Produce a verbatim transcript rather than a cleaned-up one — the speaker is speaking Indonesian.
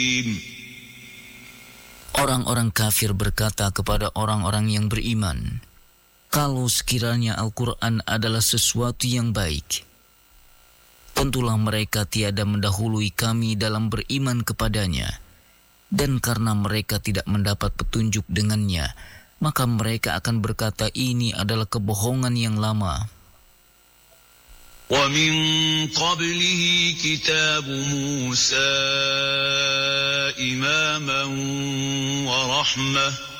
Orang-orang kafir berkata kepada orang-orang yang beriman, kalau sekiranya Al-Quran adalah sesuatu yang baik, tentulah mereka tiada mendahului kami dalam beriman kepadanya. Dan karena mereka tidak mendapat petunjuk dengannya, maka mereka akan berkata ini adalah kebohongan yang lama. وَمِن قَبْلِهِ كِتَابُ مُوسَى إِمَامًا وَرَحْمَةً